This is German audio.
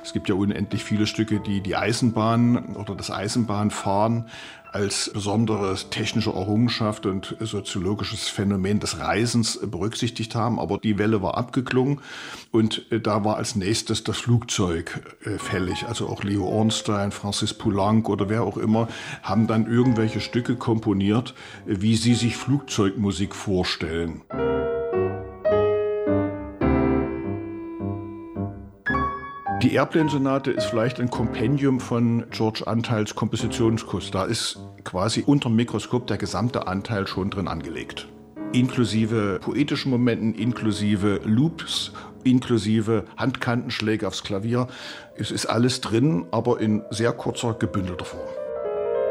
Es gibt ja unendlich viele Stücke, die die Eisenbahn oder das Eisenbahnfahren als besondere technische Errungenschaft und soziologisches Phänomen des Reisens berücksichtigt haben. Aber die Welle war abgeklungen und da war als nächstes das Flugzeug fällig. Also auch Leo Ornstein, Francis Poulenc oder wer auch immer haben dann irgendwelche Stücke komponiert, wie sie sich Flugzeugmusik vorstellen. Die Airplane-Sonate ist vielleicht ein Kompendium von George Antheils Kompositionskunst. Da ist quasi unterm Mikroskop der gesamte Anteil schon drin angelegt. Inklusive poetischen Momenten, inklusive Loops, inklusive Handkantenschläge aufs Klavier. Es ist alles drin, aber in sehr kurzer, gebündelter Form.